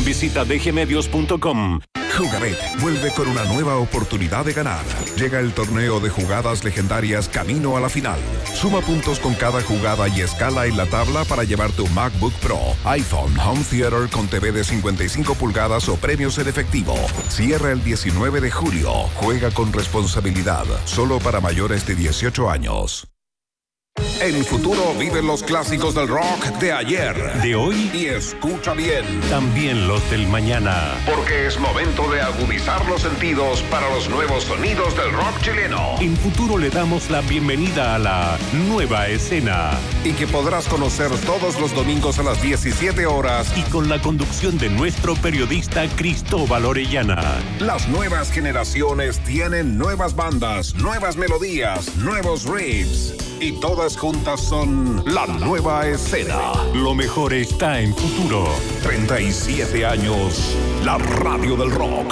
Visita dgmedios.com. Jugabet vuelve con una nueva oportunidad de ganar. Llega el torneo de jugadas legendarias camino a la final. Suma puntos con cada jugada y escala en la tabla para llevar tu MacBook Pro, iPhone, Home Theater con TV de 55 pulgadas o premios en efectivo. Cierra el 19 de julio. Juega con responsabilidad. Solo para mayores de 18 años. En Futuro viven los clásicos del rock de ayer, de hoy y escucha bien, también los del mañana. porque es momento de agudizar los sentidos para los nuevos sonidos del rock chileno. En Futuro le damos la bienvenida a la nueva escena. Y que podrás conocer todos los domingos a las 17 horas. Y con la conducción de nuestro periodista Cristóbal Orellana. Las nuevas generaciones tienen nuevas bandas, nuevas melodías, nuevos riffs. Y todas juntas son la nueva escena. Lo mejor está en Futuro. 37 años, la radio del rock.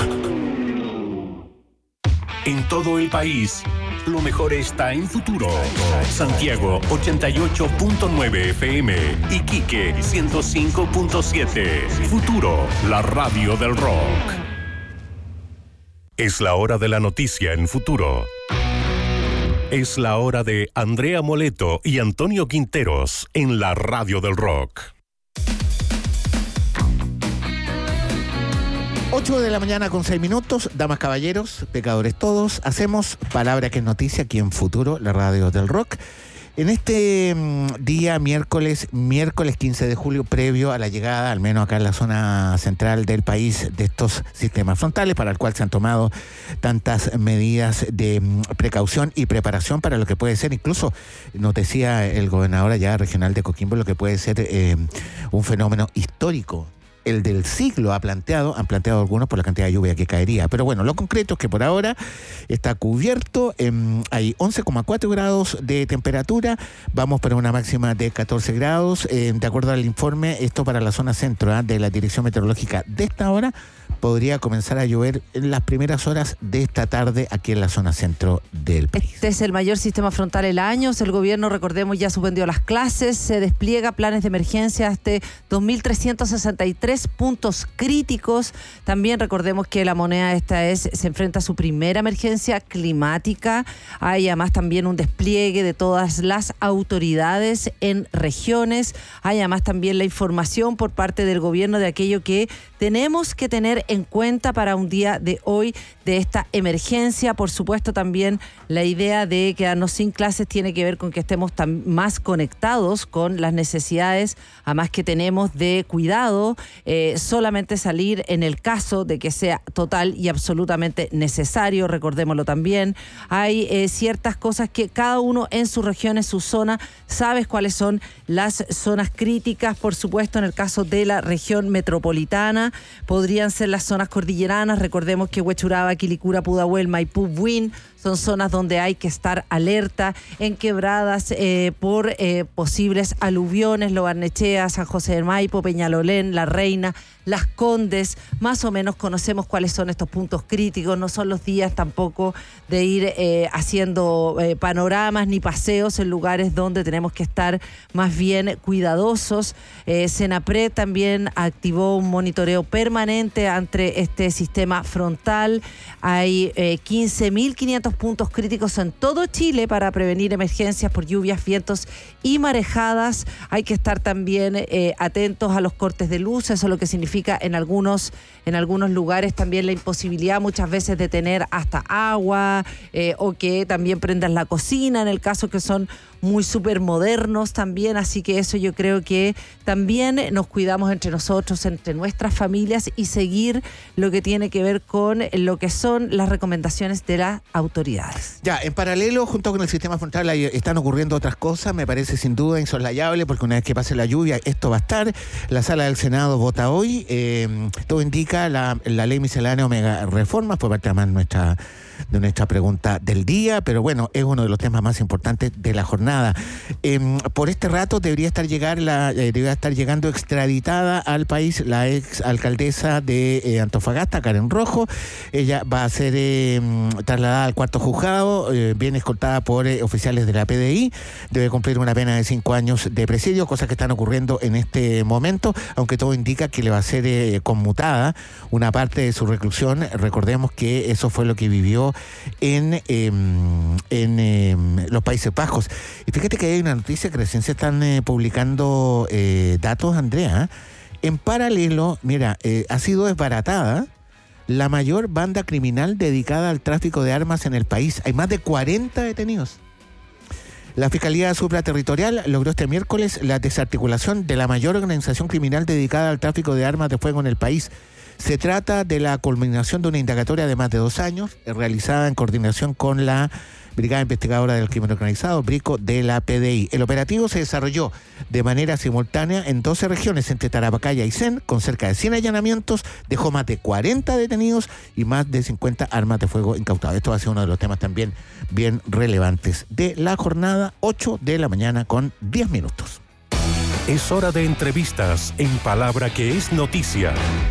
En todo el país, lo mejor está en Futuro. Santiago 88.9 FM, Iquique 105.7. Futuro, la radio del rock. Es la hora de la noticia en Futuro. Es la hora de Andrea Moleto y Antonio Quinteros en la radio del rock. 8 de la mañana con 6 minutos, damas, caballeros, pecadores todos, hacemos Palabra que es Noticia aquí en Futuro, la radio del rock. En este día, miércoles 15 de julio, previo a la llegada, al menos acá en la zona central del país, de estos sistemas frontales, para el cual se han tomado tantas medidas de precaución y preparación para lo que puede ser, incluso, nos decía el gobernador allá regional de Coquimbo, lo que puede ser un fenómeno histórico. El del siglo han planteado algunos por la cantidad de lluvia que caería. Pero bueno, lo concreto es que por ahora está cubierto, hay 11,4 grados de temperatura, vamos para una máxima de 14 grados. De acuerdo al informe, esto para la zona centro de la Dirección Meteorológica de esta hora, podría comenzar a llover en las primeras horas de esta tarde aquí en la zona centro del país. Este es el mayor sistema frontal en años. El gobierno, recordemos, ya suspendió las clases, se despliega planes de emergencia hasta 2.363 puntos críticos. También recordemos que la moneda se enfrenta a su primera emergencia climática. Hay además también un despliegue de todas las autoridades en regiones. Hay además también la información por parte del gobierno de aquello que tenemos que tener en cuenta para un día de hoy de esta emergencia. Por supuesto, también la idea de quedarnos sin clases tiene que ver con que estemos más conectados con las necesidades, además que tenemos de cuidado, solamente salir en el caso de que sea total y absolutamente necesario, recordémoslo también. Hay ciertas cosas que cada uno en su región, en su zona, sabes cuáles son las zonas críticas. Por supuesto, en el caso de la región metropolitana, podrían ser las zonas cordilleranas. Recordemos que Huechuraba, Quilicura, Pudahuel, Maipú, Buin son zonas donde hay que estar alerta, en quebradas por posibles aluviones, Lo Barnechea, San José del Maipo, Peñalolén, La Reina, Las Condes. Más o menos conocemos cuáles son estos puntos críticos. No son los días tampoco de ir haciendo panoramas ni paseos en lugares donde tenemos que estar más bien cuidadosos. Senapred también activó un monitoreo permanente ante este sistema frontal. Hay 15.500 puntos críticos en todo Chile para prevenir emergencias por lluvias, vientos y marejadas. Hay que estar también atentos a los cortes de luz. Eso es lo que significa en algunos lugares también la imposibilidad muchas veces de tener hasta agua o que también prendan la cocina en el caso que son muy súper modernos también, así que eso yo creo que también nos cuidamos entre nosotros, entre nuestras familias y seguir lo que tiene que ver con lo que son las recomendaciones de las autoridades. Ya, en paralelo, junto con el sistema frontal, están ocurriendo otras cosas, me parece sin duda insoslayable, porque una vez que pase la lluvia, esto va a estar. La sala del Senado vota hoy, todo indica la ley miscelánea Omega Reformas, por parte de nuestra pregunta del día, pero bueno, es uno de los temas más importantes de la jornada. jornada. Por este rato debería estar llegando extraditada al país la ex alcaldesa de Antofagasta, Karen Rojo. Ella va a ser trasladada al cuarto juzgado, viene escoltada por oficiales de la PDI, debe cumplir una pena de 5 años de presidio, cosas que están ocurriendo en este momento, aunque todo indica que le va a ser conmutada una parte de su reclusión. Recordemos que eso fue lo que vivió en los Países Bajos. Y fíjate que hay una noticia que recién se están publicando datos, Andrea. En paralelo, mira, ha sido desbaratada la mayor banda criminal dedicada al tráfico de armas en el país. Hay más de 40 detenidos. La Fiscalía Supraterritorial logró este miércoles la desarticulación de la mayor organización criminal dedicada al tráfico de armas de fuego en el país. Se trata de la culminación de una indagatoria de más de 2 años, realizada en coordinación con la Brigada Investigadora del Crimen Organizado, BRICO, de la PDI. El operativo se desarrolló de manera simultánea en 12 regiones entre Tarapacá y Aysén, con cerca de 100 allanamientos, dejó más de 40 detenidos y más de 50 armas de fuego incautadas. Esto va a ser uno de los temas también bien relevantes de la jornada, 8 de la mañana con 10 minutos. Es hora de entrevistas en Palabra que es Noticia.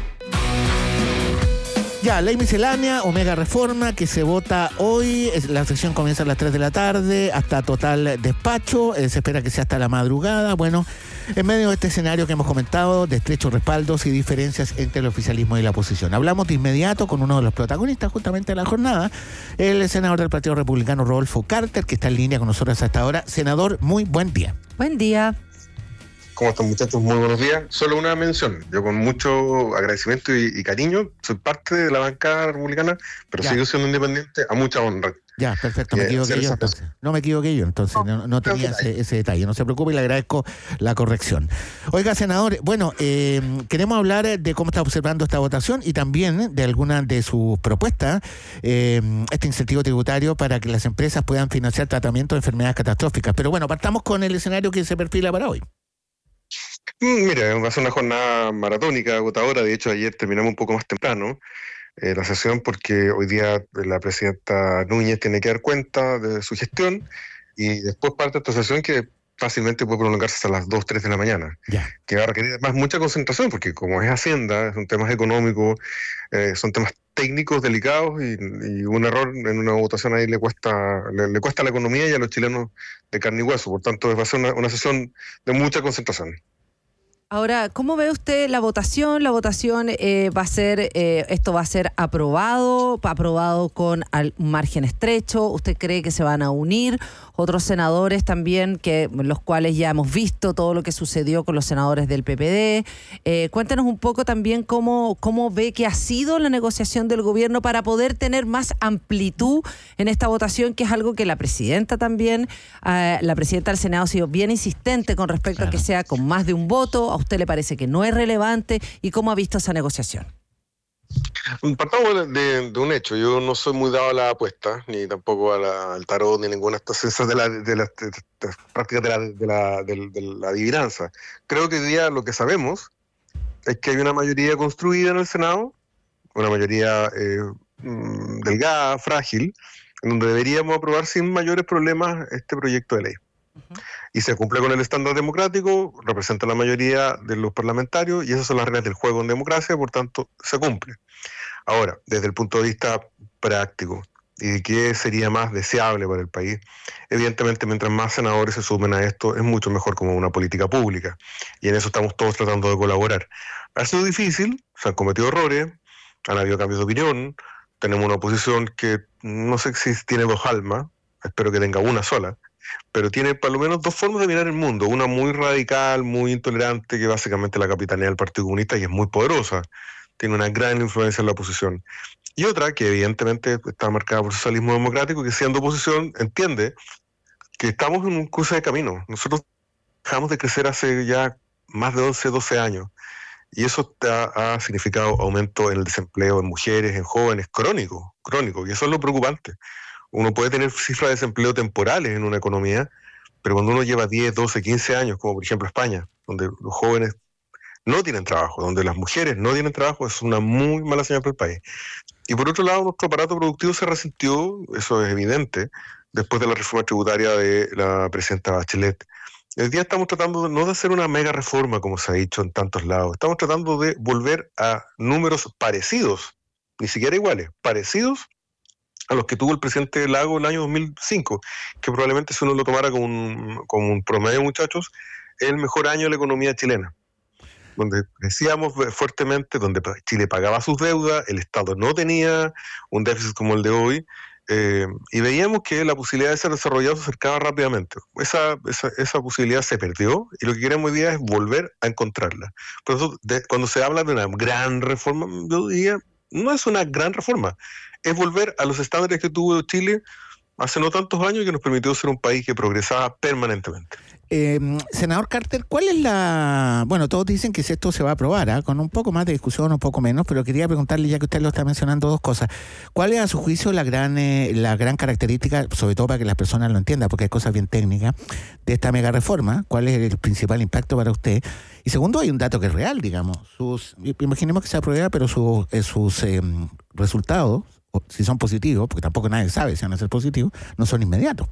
Ya, ley miscelánea, Omega Reforma, que se vota hoy. La sesión comienza a las 3 de la tarde, hasta total despacho. Se espera que sea hasta la madrugada. Bueno, en medio de este escenario que hemos comentado, de estrechos respaldos y diferencias entre el oficialismo y la oposición. Hablamos de inmediato con uno de los protagonistas justamente de la jornada, el senador del Partido Republicano, Rodolfo Carter, que está en línea con nosotros hasta ahora. Senador, muy buen día. Buen día. ¿Cómo están, muchachos? Muy buenos días. Solo una mención. Yo con mucho agradecimiento y cariño soy parte de la bancada republicana, pero sigo siendo independiente a mucha honra. Ya, perfecto, me equivoqué yo entonces. No me equivoqué yo, entonces no tenía ese detalle. No se preocupe y le agradezco la corrección. Oiga, senador, bueno, queremos hablar de cómo está observando esta votación y también de algunas de sus propuestas, este incentivo tributario para que las empresas puedan financiar tratamientos de enfermedades catastróficas. Pero bueno, partamos con el escenario que se perfila para hoy. Mira, va a ser una jornada maratónica, agotadora. De hecho, ayer terminamos un poco más temprano la sesión porque hoy día la presidenta Núñez tiene que dar cuenta de su gestión y después parte de esta sesión que fácilmente puede prolongarse hasta las 2, 3 de la mañana, que va a requerir además mucha concentración porque como es Hacienda, son temas económicos, son temas técnicos delicados y un error en una votación ahí le cuesta a la economía y a los chilenos de carne y hueso. Por tanto, va a ser una sesión de mucha concentración. Ahora, ¿cómo ve usted la votación? La votación esto va a ser aprobado con un margen estrecho. ¿Usted cree que se van a unir otros senadores también, los cuales ya hemos visto todo lo que sucedió con los senadores del PPD? Cuéntenos un poco también cómo ve que ha sido la negociación del gobierno para poder tener más amplitud en esta votación, que es algo que la presidenta también, la presidenta del Senado ha sido bien insistente con respecto a que sea con más de un voto. ¿A usted le parece que no es relevante? ¿Y cómo ha visto esa negociación? Partamos de un hecho. Yo no soy muy dado a la apuesta, ni tampoco al tarot, ni ninguna de estas cosas de las prácticas de la adivinanza. Creo que hoy día lo que sabemos es que hay una mayoría construida en el Senado, una mayoría delgada, frágil, en donde deberíamos aprobar sin mayores problemas este proyecto de ley. Uh-huh. Y se cumple con el estándar democrático, representa la mayoría de los parlamentarios y esas son las reglas del juego en democracia, por tanto se cumple. Ahora, desde el punto de vista práctico y de qué sería más deseable para el país, evidentemente mientras más senadores se sumen a esto es mucho mejor como una política pública y en eso estamos todos tratando de colaborar. Ha sido difícil, se han cometido errores, han habido cambios de opinión, tenemos una oposición que no sé si tiene 2 almas, espero que tenga una sola, pero tiene por lo menos 2 formas de mirar el mundo, una muy radical, muy intolerante, que básicamente la capitanea del Partido Comunista y es muy poderosa, tiene una gran influencia en la oposición, y otra que evidentemente está marcada por socialismo democrático, que siendo oposición entiende que estamos en un cruce de camino. Nosotros dejamos de crecer hace ya más de 11, 12 años, y eso ha significado aumento en el desempleo en mujeres, en jóvenes, crónico, y eso es lo preocupante. Uno puede tener cifras de desempleo temporales en una economía, pero cuando uno lleva 10, 12, 15 años, como por ejemplo España, donde los jóvenes no tienen trabajo, donde las mujeres no tienen trabajo, es una muy mala señal para el país. Y por otro lado, nuestro aparato productivo se resintió, eso es evidente, después de la reforma tributaria de la presidenta Bachelet. Hoy día estamos tratando no de hacer una mega reforma, como se ha dicho en tantos lados. Estamos tratando de volver a números parecidos, ni siquiera iguales, parecidos a los que tuvo el presidente Lago en el año 2005, que probablemente, si uno lo tomara como un promedio, muchachos, es el mejor año de la economía chilena, donde decíamos fuertemente, donde Chile pagaba sus deudas, el Estado no tenía un déficit como el de hoy, y veíamos que la posibilidad de ser desarrollado se acercaba rápidamente. Esa posibilidad se perdió, y lo que queremos hoy día es volver a encontrarla. Por eso, cuando se habla de una gran reforma, yo diría, no es una gran reforma, es volver a los estándares que tuvo Chile hace no tantos años, que nos permitió ser un país que progresaba permanentemente. Senador Carter, ¿cuál es la...? Bueno, todos dicen que esto se va a aprobar, con un poco más de discusión, un poco menos, pero quería preguntarle, ya que usted lo está mencionando, dos cosas. ¿Cuál es, a su juicio, la gran característica, sobre todo para que las personas lo entiendan, porque hay cosas bien técnicas, de esta mega reforma? ¿Cuál es el principal impacto para usted? Y segundo, hay un dato que es real, digamos. Imaginemos que se aprueba, pero sus resultados, si son positivos, porque tampoco nadie sabe si van a ser positivos, no son inmediatos.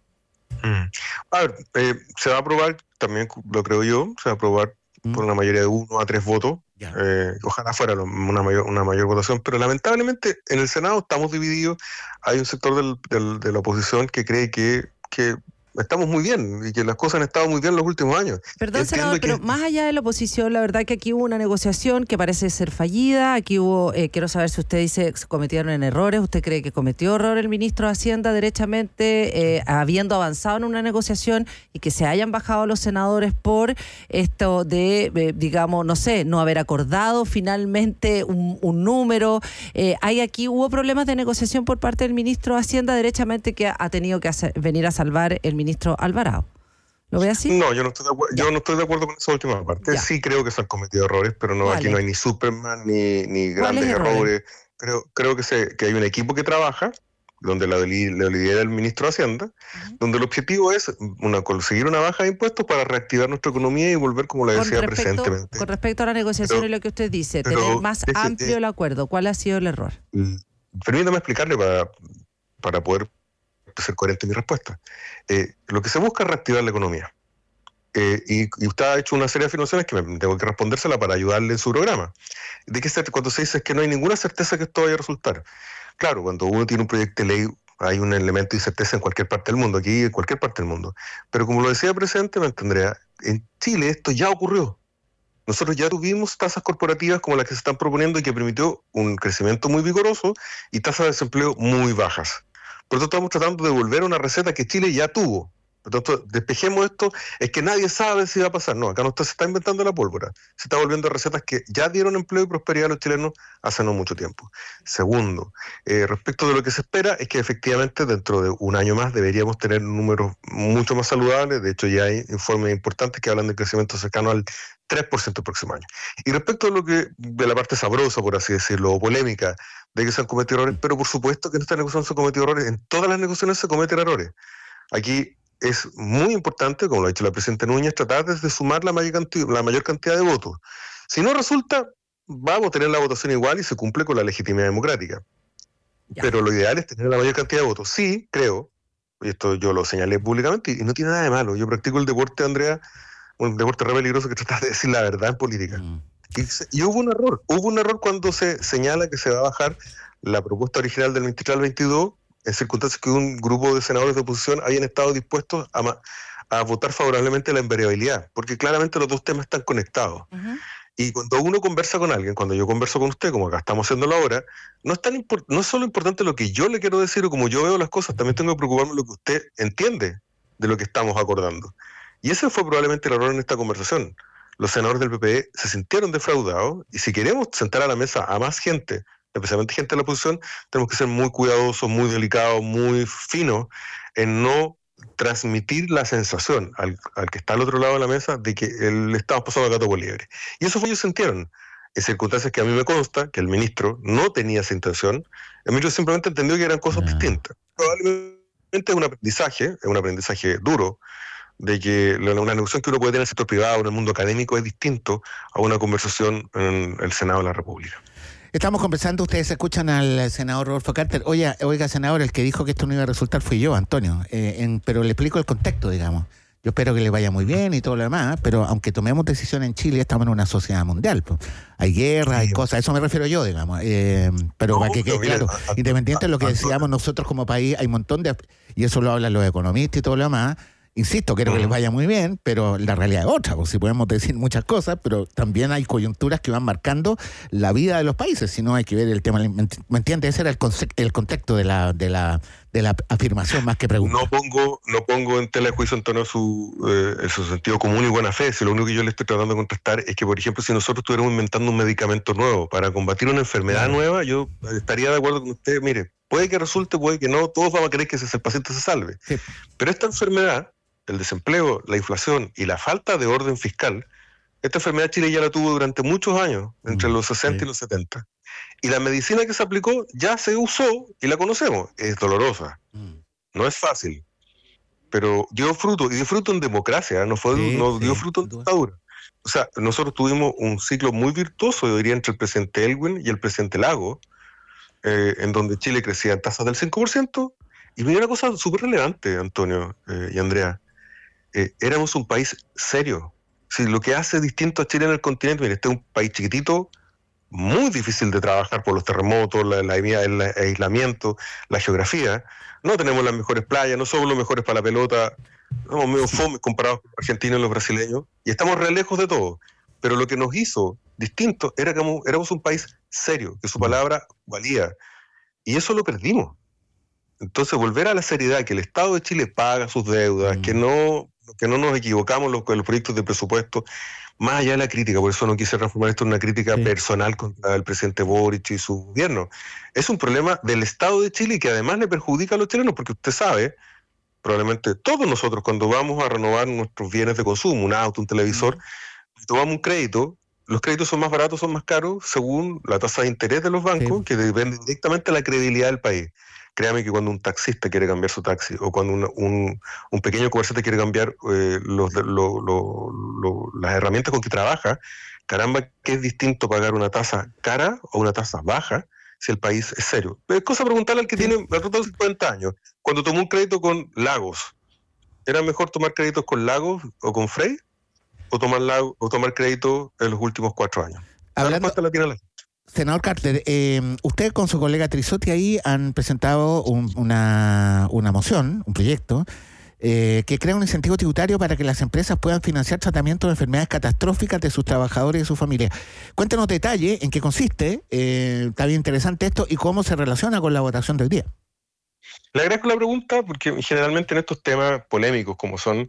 A ver, se va a aprobar, también lo creo yo, se va a aprobar por una mayoría de 1 a 3 votos. Ojalá fuera una mayor votación, pero lamentablemente en el Senado estamos divididos. Hay un sector de la oposición que cree que estamos muy bien y que las cosas han estado muy bien los últimos años. Perdón, senador, pero más allá de la oposición, la verdad que aquí hubo una negociación que parece ser fallida. Aquí hubo, quiero saber si usted dice que se cometieron errores. ¿Usted cree que cometió error el ministro de Hacienda derechamente, habiendo avanzado en una negociación y que se hayan bajado los senadores por esto de, digamos, no sé, no haber acordado finalmente un número? ¿Hubo problemas de negociación por parte del ministro de Hacienda derechamente que ha tenido que venir a salvar el ministro Alvarado? ¿Lo ve así? No, yo no estoy de acuerdo con esa última parte. Sí creo que se han cometido errores, pero no, aquí no hay ni Superman ni grandes errores. Creo que hay un equipo que trabaja, donde lo lidera el ministro de Hacienda, donde el objetivo es conseguir una baja de impuestos para reactivar nuestra economía y volver, como le decía presentemente. Con respecto a la negociación y lo que usted dice, tener más amplio el acuerdo, ¿cuál ha sido el error? Permítame explicarle para poder ser coherente en mi respuesta. Lo que se busca es reactivar la economía. Y usted ha hecho una serie de afirmaciones que me tengo que respondérsela para ayudarle en su programa. Cuando se dice que no hay ninguna certeza que esto vaya a resultar. Claro, cuando uno tiene un proyecto de ley, hay un elemento de incerteza en cualquier parte del mundo, aquí en cualquier parte del mundo. Pero como lo decía presentemente, Andrea, en Chile esto ya ocurrió. Nosotros ya tuvimos tasas corporativas como las que se están proponiendo y que permitió un crecimiento muy vigoroso y tasas de desempleo muy bajas. Por lo tanto, estamos tratando de volver a una receta que Chile ya tuvo. Por lo tanto, despejemos esto, es que nadie sabe si va a pasar. No, acá no se está inventando la pólvora. Se está volviendo a recetas que ya dieron empleo y prosperidad a los chilenos hace no mucho tiempo. Segundo, respecto de lo que se espera, es que efectivamente dentro de un año más deberíamos tener números mucho más saludables. De hecho, ya hay informes importantes que hablan de crecimiento cercano al 3% el próximo año. Y respecto de la parte sabrosa, por así decirlo, o polémica, de que se han cometido errores, pero por supuesto que en esta negociación se han cometido errores. En todas las negociaciones se cometen errores. Aquí es muy importante, como lo ha dicho la presidenta Núñez, tratar de sumar la mayor cantidad de votos. Si no resulta, vamos a tener la votación igual y se cumple con la legitimidad democrática. Pero lo ideal es tener la mayor cantidad de votos. Sí, creo, y esto yo lo señalé públicamente, y no tiene nada de malo. Yo practico el deporte, Andrea, un deporte re peligroso que trata de decir la verdad en política. Y hubo un error cuando se señala que se va a bajar la propuesta original del 23 al 22, en circunstancias que un grupo de senadores de oposición habían estado dispuestos a votar favorablemente la invariabilidad, porque claramente los dos temas están conectados. Y cuando uno conversa con alguien, cuando yo converso con usted, como acá estamos haciéndolo ahora, no es solo importante lo que yo le quiero decir o como yo veo las cosas, también tengo que preocuparme de lo que usted entiende de lo que estamos acordando. Y ese fue probablemente el error en esta conversación. Los senadores del PPD se sintieron defraudados, y si queremos sentar a la mesa a más gente, especialmente gente de la oposición, tenemos que ser muy cuidadosos, muy delicados, muy finos en no transmitir la sensación al que está al otro lado de la mesa de que le estamos pasando a gato por liebre. Y eso fue, ellos sintieron, en circunstancias que a mí me consta que el ministro no tenía esa intención. El ministro simplemente entendió que eran cosas distintas. Probablemente es un aprendizaje duro, de que una negociación que uno puede tener en el sector privado, en el mundo académico, es distinto a una conversación en el Senado de la República. Estamos conversando, ustedes escuchan al senador Rodolfo Carter. Oiga, senador, el que dijo que esto no iba a resultar fui yo, Antonio. Pero le explico el contexto, digamos. Yo espero que le vaya muy bien y todo lo demás, pero aunque tomemos decisión en Chile, estamos en una sociedad mundial. Pues. Hay guerra, hay cosas, a eso me refiero yo, digamos. Pero para que quede claro, independiente de lo que decíamos nosotros como país, hay un montón de... Y eso lo hablan los economistas y todo lo demás. Insisto, quiero que les vaya muy bien, pero la realidad es otra, pues si podemos decir muchas cosas, pero también hay coyunturas que van marcando la vida de los países, si no hay que ver el tema, ¿me entiendes? Ese era el contexto de la afirmación más que pregunta. No pongo en tela de juicio, Antonio, su sentido común y buena fe, si lo único que yo le estoy tratando de contestar es que, por ejemplo, si nosotros estuviéramos inventando un medicamento nuevo para combatir una enfermedad nueva, yo estaría de acuerdo con usted, mire, puede que resulte, puede que no, todos vamos a querer que el paciente se salve, sí. Pero esta enfermedad, el desempleo, la inflación y la falta de orden fiscal, esta enfermedad Chile ya la tuvo durante muchos años, entre los 60 y los 70. Y la medicina que se aplicó ya se usó y la conocemos. Es dolorosa, no es fácil, pero dio fruto, y dio fruto en democracia, no dio fruto en dictadura. O sea, nosotros tuvimos un ciclo muy virtuoso, yo diría, entre el presidente Elwin y el presidente Lagos, en donde Chile crecía en tasas del 5%, y venía una cosa súper relevante, Antonio y Andrea. Éramos un país serio. Si lo que hace distinto a Chile en el continente, mire, este es un país chiquitito, muy difícil de trabajar por los terremotos, el aislamiento, la geografía. No tenemos las mejores playas, no somos los mejores para la pelota, somos medio fome comparados con los argentinos y los brasileños, y estamos re lejos de todo. Pero lo que nos hizo distinto era que éramos un país serio, que su palabra valía, y eso lo perdimos. Entonces, volver a la seriedad, que el Estado de Chile paga sus deudas, que no nos equivocamos con los proyectos de presupuesto, más allá de la crítica, por eso no quise transformar esto en una crítica personal contra el presidente Boric y su gobierno. Es un problema del Estado de Chile y que además le perjudica a los chilenos, porque usted sabe, probablemente todos nosotros cuando vamos a renovar nuestros bienes de consumo, un auto, un televisor, tomamos un crédito, los créditos son más baratos, son más caros, según la tasa de interés de los bancos, que depende directamente de la credibilidad del país. Créame que cuando un taxista quiere cambiar su taxi o cuando un pequeño comerciante quiere cambiar las herramientas con que trabaja, caramba, que es distinto pagar una tasa cara o una tasa baja si el país es serio. Es cosa preguntarle al que tiene alrededor de 50 años. Cuando tomó un crédito con Lagos, ¿era mejor tomar créditos con Lagos o con Frey o tomar crédito en los últimos 4 años? La respuesta la tiene la gente. Senador Carter, usted con su colega Trisotti ahí han presentado una moción, un proyecto, que crea un incentivo tributario para que las empresas puedan financiar tratamientos de enfermedades catastróficas de sus trabajadores y de sus familias. Cuéntanos detalle en qué consiste, está bien interesante esto, y cómo se relaciona con la votación del día. Le agradezco la pregunta porque generalmente en estos temas polémicos como son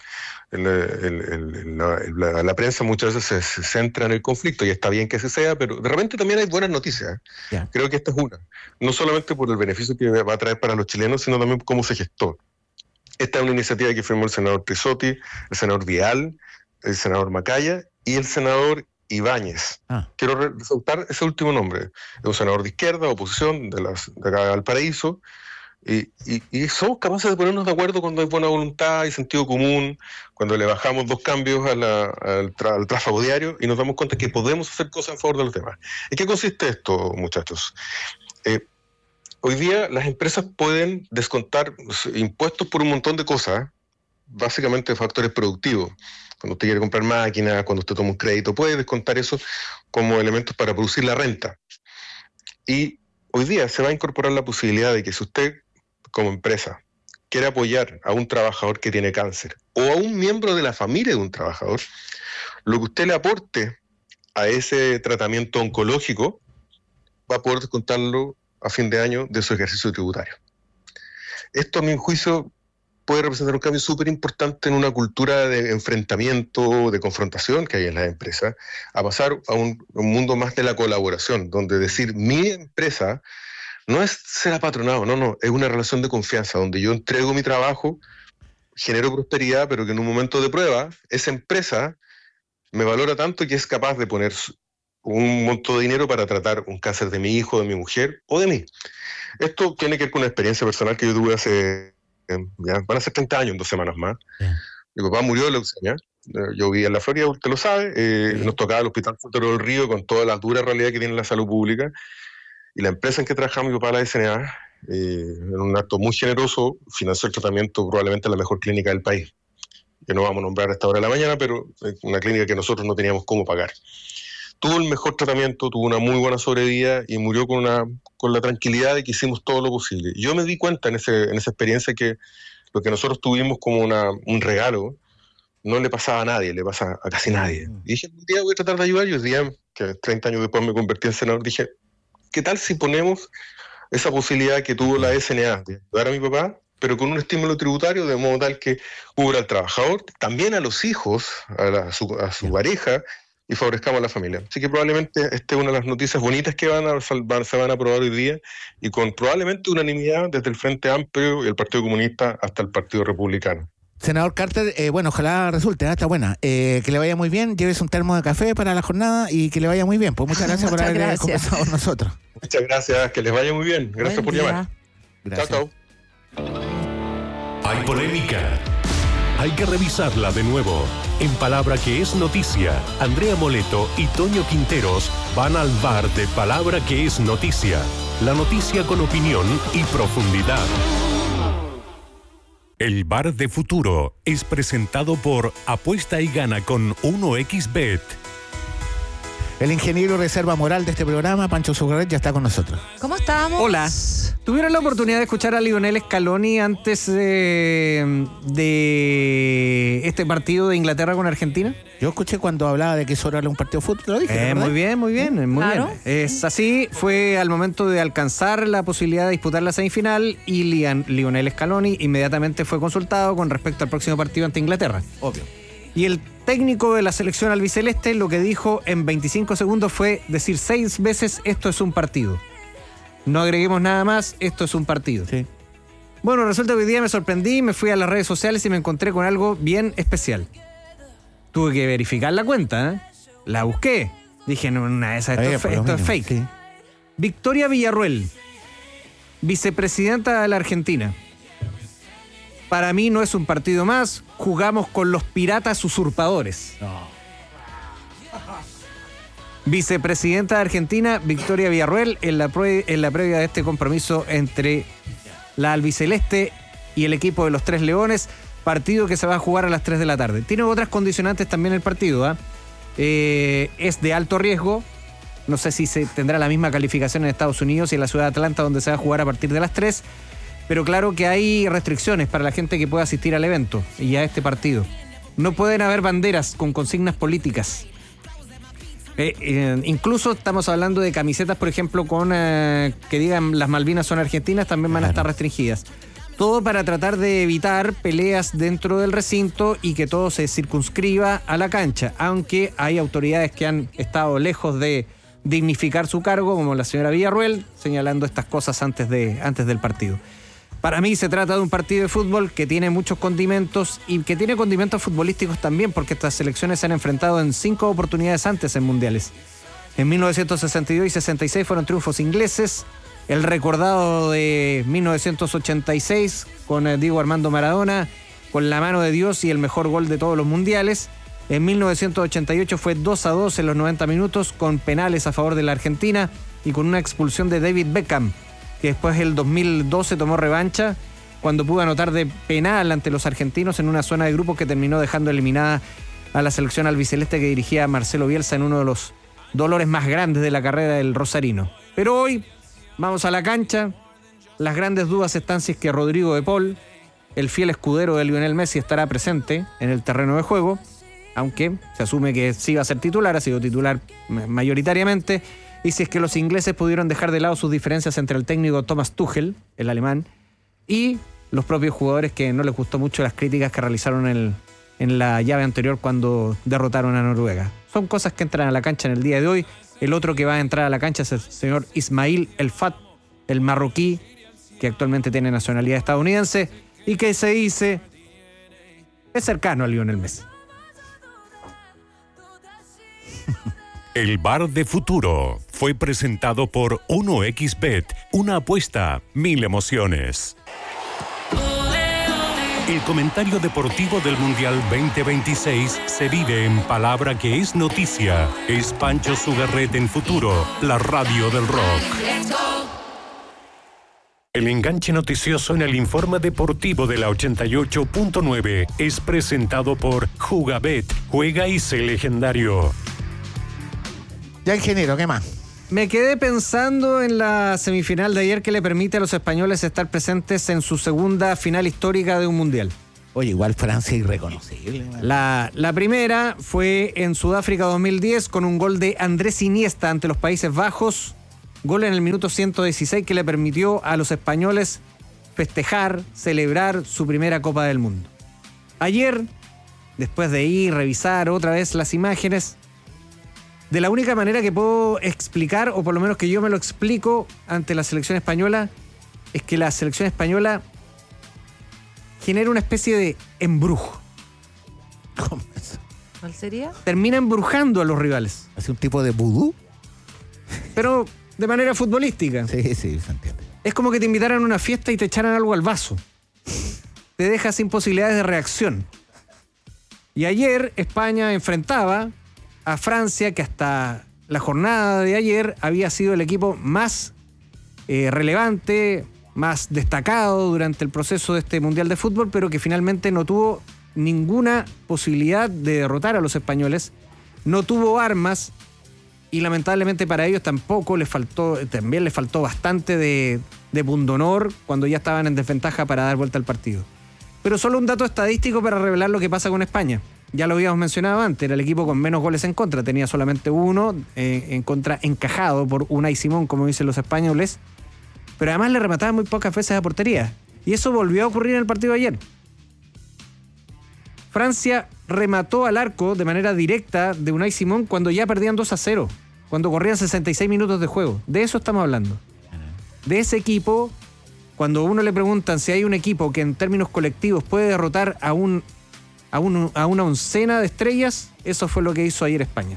la prensa muchas veces se centra en el conflicto y está bien que así sea, pero de repente también hay buenas noticias. Yeah. Creo que esta es una. No solamente por el beneficio que va a traer para los chilenos, sino también cómo se gestó. Esta es una iniciativa que firmó el senador Trisotti, el senador Vial, el senador Macaya y el senador Ibáñez. Quiero resaltar ese último nombre. Es un senador de izquierda, oposición, de acá de Valparaíso. Y somos capaces de ponernos de acuerdo cuando hay buena voluntad y sentido común, cuando le bajamos 2 cambios al tráfago diario y nos damos cuenta que podemos hacer cosas en favor de los demás. ¿En qué consiste esto, muchachos? Hoy día las empresas pueden descontar impuestos por un montón de cosas, básicamente factores productivos. Cuando usted quiere comprar máquinas, cuando usted toma un crédito, puede descontar eso como elementos para producir la renta. Y hoy día se va a incorporar la posibilidad de que si usted, como empresa, quiere apoyar a un trabajador que tiene cáncer o a un miembro de la familia de un trabajador, lo que usted le aporte a ese tratamiento oncológico va a poder descontarlo a fin de año de su ejercicio tributario. Esto, a mi juicio, puede representar un cambio súper importante en una cultura de enfrentamiento, de confrontación que hay en las empresas, a pasar a un mundo más de la colaboración, donde decir mi empresa no es ser apatronado, no, es una relación de confianza, donde yo entrego mi trabajo, genero prosperidad, pero que en un momento de prueba, esa empresa me valora tanto que es capaz de poner un monto de dinero para tratar un cáncer de mi hijo, de mi mujer o de mí. Esto tiene que ver con una experiencia personal que yo tuve hace, van a ser 30 años en 2 semanas más. Mi papá murió de leucemia. Yo vivía en la Florida, usted lo sabe. Nos tocaba el Hospital Fruto del Río con toda la dura realidad que tiene la salud pública. y la empresa en que trabajaba mi papá, la SNA, en un acto muy generoso, financió el tratamiento probablemente en la mejor clínica del país, que no vamos a nombrar a esta hora de la mañana, pero una clínica que nosotros no teníamos cómo pagar. Tuvo el mejor tratamiento, tuvo una muy buena sobrevida y murió con la tranquilidad de que hicimos todo lo posible. Yo me di cuenta en esa experiencia que lo que nosotros tuvimos como un regalo no le pasaba a nadie, le pasa a casi nadie. Y dije, un día voy a tratar de ayudar, y un día, que 30 años después me convertí en senador, dije, ¿qué tal si ponemos esa posibilidad que tuvo la SNA de ayudar a mi papá, pero con un estímulo tributario de modo tal que cubra al trabajador, también a los hijos, a su pareja, y favorezcamos a la familia? Así que probablemente esta es una de las noticias bonitas que se van a aprobar hoy día, y con probablemente unanimidad desde el Frente Amplio y el Partido Comunista hasta el Partido Republicano. Senador Carter, bueno, ojalá resulte, está buena. Que le vaya muy bien, llévese un termo de café para la jornada y que le vaya muy bien. Pues muchas gracias por haber conversado con nosotros. Muchas gracias, que les vaya muy bien. Gracias por llamar. Gracias. Chao, chao. Hay polémica. Hay que revisarla de nuevo. En Palabra que es noticia, Andrea Moleto y Toño Quinteros van al bar de Palabra que es noticia. La noticia con opinión y profundidad. El bar de futuro es presentado por Apuesta y Gana con 1xBet. El ingeniero reserva moral de este programa, Pancho Sugarret, ya está con nosotros. ¿Cómo estamos? Hola. ¿Tuvieron la oportunidad de escuchar a Lionel Scaloni antes de este partido de Inglaterra con Argentina? Yo escuché cuando hablaba de que eso era un partido de fútbol, lo dije. Muy bien. Claro. Es así, fue al momento de alcanzar la posibilidad de disputar la semifinal y Lionel Scaloni inmediatamente fue consultado con respecto al próximo partido ante Inglaterra. Obvio. Y el técnico de la selección albiceleste lo que dijo en 25 segundos fue decir 6 veces: esto es un partido. No agreguemos nada más, esto es un partido. Sí. Bueno, resulta que hoy día me sorprendí, me fui a las redes sociales y me encontré con algo bien especial. Tuve que verificar la cuenta, ¿eh? La busqué. Dije, no, una de esas, esto es fake. Sí. Victoria Villarruel, vicepresidenta de la Argentina. Para mí no es un partido más, jugamos con los piratas usurpadores. No. Vicepresidenta de Argentina, Victoria Villarruel, en la previa de este compromiso entre la albiceleste y el equipo de los Tres Leones, partido que se va a jugar a las 3 de la tarde. Tiene otras condicionantes también el partido, ¿eh? Es de alto riesgo, no sé si se tendrá la misma calificación en Estados Unidos y en la ciudad de Atlanta, donde se va a jugar a partir de las 3, pero claro que hay restricciones para la gente que pueda asistir al evento y a este partido. No pueden haber banderas con consignas políticas. Incluso estamos hablando de camisetas, por ejemplo, con que digan las Malvinas son argentinas, también van a estar restringidas. Todo para tratar de evitar peleas dentro del recinto y que todo se circunscriba a la cancha, aunque hay autoridades que han estado lejos de dignificar su cargo, como la señora Villarruel, señalando estas cosas antes del partido. Para mí se trata de un partido de fútbol que tiene muchos condimentos y que tiene condimentos futbolísticos también, porque estas selecciones se han enfrentado en 5 oportunidades antes en mundiales. En 1962 y 66 fueron triunfos ingleses. El recordado de 1986 con Diego Armando Maradona, con la mano de Dios y el mejor gol de todos los mundiales. En 1988 fue 2-2 en los 90 minutos con penales a favor de la Argentina y con una expulsión de David Beckham, que después el 2012 tomó revancha cuando pudo anotar de penal ante los argentinos en una zona de grupos que terminó dejando eliminada a la selección albiceleste que dirigía Marcelo Bielsa en uno de los dolores más grandes de la carrera del rosarino. Pero hoy vamos a la cancha. Las grandes dudas están si es que Rodrigo de Paul, el fiel escudero de Lionel Messi, estará presente en el terreno de juego, aunque se asume que sí va a ser titular, ha sido titular mayoritariamente. Y si es que los ingleses pudieron dejar de lado sus diferencias entre el técnico Thomas Tuchel, el alemán, y los propios jugadores, que no les gustó mucho las críticas que realizaron en la llave anterior cuando derrotaron a Noruega. Son cosas que entran a la cancha en el día de hoy. El otro que va a entrar a la cancha es el señor Ismail El Fat, el marroquí, que actualmente tiene nacionalidad estadounidense y que se dice es cercano a Lionel Messi. El bar de futuro fue presentado por 1xBet, una apuesta, 1000 emociones. El comentario deportivo del Mundial 2026 se vive en palabra que es noticia. Es Pancho Sugarret en Futuro, la radio del rock. El enganche noticioso en el informe deportivo de la 88.9 es presentado por Jugabet. Juega y sé legendario. Ya, ingeniero, ¿qué más? Me quedé pensando en la semifinal de ayer que le permite a los españoles estar presentes en su segunda final histórica de un mundial. Oye, igual Francia irreconocible. La primera fue en Sudáfrica 2010 con un gol de Andrés Iniesta ante los Países Bajos. Gol en el minuto 116 que le permitió a los españoles festejar, celebrar su primera Copa del Mundo. Ayer, después de ir, revisar otra vez las imágenes, de la única manera que puedo explicar, o por lo menos que yo me lo explico ante la selección española, es que la selección española genera una especie de embrujo. ¿Cómo es? ¿Cuál sería? Termina embrujando a los rivales. ¿Hace un tipo de vudú? Pero de manera futbolística. Sí, se entiende. Es como que te invitaran a una fiesta y te echaran algo al vaso. Te deja sin posibilidades de reacción. Y ayer España enfrentaba a Francia, que hasta la jornada de ayer había sido el equipo más relevante, más destacado durante el proceso de este Mundial de Fútbol, pero que finalmente no tuvo ninguna posibilidad de derrotar a los españoles, no tuvo armas y lamentablemente para ellos también les faltó bastante de pundonor cuando ya estaban en desventaja para dar vuelta al partido. Pero solo un dato estadístico para revelar lo que pasa con España. Ya lo habíamos mencionado antes, era el equipo con menos goles en contra, tenía solamente uno en contra encajado por Unai Simón, como dicen los españoles, pero además le remataban muy pocas veces a portería. Y eso volvió a ocurrir en el partido de ayer. Francia remató al arco de manera directa de Unai Simón cuando ya perdían 2-0, cuando corrían 66 minutos de juego. De eso estamos hablando. De ese equipo, cuando a uno le preguntan si hay un equipo que en términos colectivos puede derrotar a una oncena de estrellas, eso fue lo que hizo ayer España.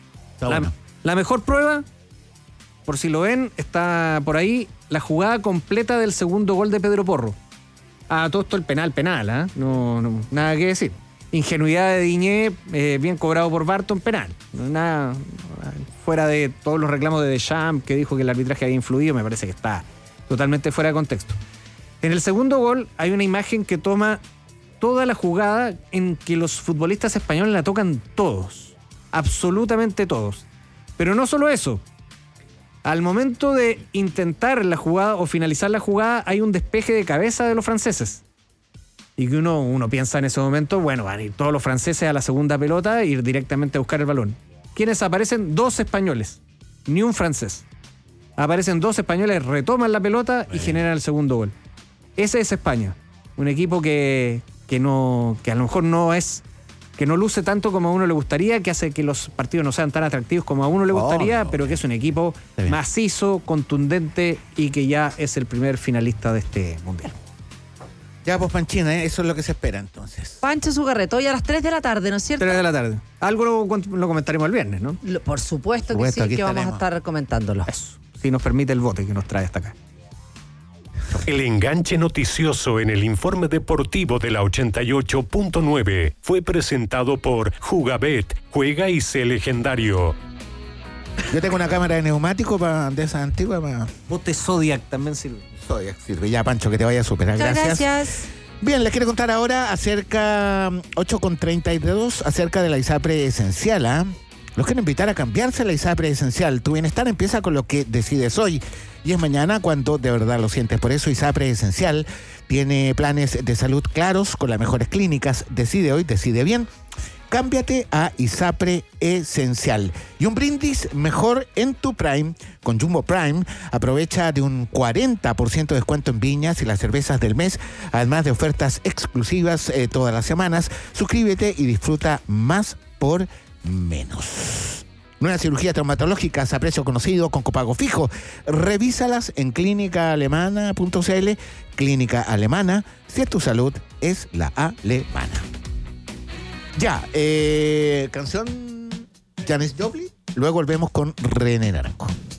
La mejor prueba, por si lo ven, está por ahí la jugada completa del segundo gol de Pedro Porro. Todo esto el penal, ¿eh? No, nada que decir. Ingenuidad de Diñé, bien cobrado por Barton, penal. Nada, fuera de todos los reclamos de Deschamps, que dijo que el arbitraje había influido, me parece que está totalmente fuera de contexto. En el segundo gol hay una imagen que toma toda la jugada en que los futbolistas españoles la tocan todos, absolutamente todos. Pero no solo eso. Al momento de intentar la jugada o finalizar la jugada, hay un despeje de cabeza de los franceses. Y que uno piensa en ese momento, bueno, van a ir todos los franceses a la segunda pelota e ir directamente a buscar el balón. ¿Quiénes aparecen? 2 españoles, ni un francés. Aparecen 2 españoles, retoman la pelota y generan el segundo gol. Ese es España. Un equipo que a lo mejor que no luce tanto como a uno le gustaría, que hace que los partidos no sean tan atractivos como a uno le gustaría, pero que es un equipo macizo, contundente y que ya es el primer finalista de este Mundial. Ya, pues, Panchina, eso es lo que se espera entonces. Pancho Sugarret, hoy a las 3 de la tarde, ¿no es cierto? 3 de la tarde. Algo lo comentaremos el viernes, ¿no? Por supuesto que sí, que vamos a estar comentándolo. Eso, si nos permite el bote que nos trae hasta acá. El enganche noticioso en el informe deportivo de la 88.9 fue presentado por Jugabet. Juega y sé legendario. Yo tengo una cámara de neumático de esas antiguas. Bote Zodiac también sirve. Zodiac sirve. Ya, Pancho, que te vaya súper. Gracias. Bien, les quiero contar ahora acerca, 8:32, acerca de la ISAPRE Esencial. Los quiero invitar a cambiarse a la ISAPRE Esencial. Tu bienestar empieza con lo que decides hoy y es mañana cuando de verdad lo sientes. Por eso ISAPRE Esencial tiene planes de salud claros con las mejores clínicas. Decide hoy, decide bien. Cámbiate a ISAPRE Esencial. Y un brindis mejor en tu Prime. Con Jumbo Prime, aprovecha de un 40% de descuento en viñas y las cervezas del mes, además de ofertas exclusivas todas las semanas. Suscríbete y disfruta más por menos. Nuevas cirugías traumatológicas a precio conocido con copago fijo. Revísalas en clínicaalemana.cl. Clínica Alemana, si es tu salud, es la alemana. Ya, canción Janis Joplin. Luego volvemos con René Naranjo.